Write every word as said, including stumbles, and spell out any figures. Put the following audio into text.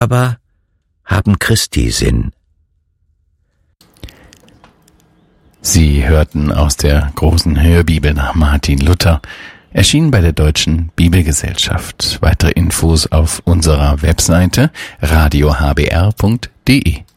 aber haben Christi Sinn. Sie hörten aus der großen Hörbibel nach Martin Luther, erschienen bei der Deutschen Bibelgesellschaft. Weitere Infos auf unserer Webseite radio h b r punkt d e.